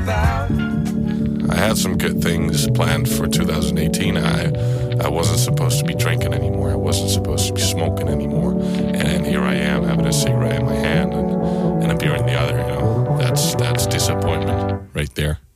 I had some good things planned for 2018. I wasn't supposed to be drinking anymore. I wasn't supposed to be smoking anymore. And here I am having a cigarette in my hand and a beer in the other. That's disappointment right there.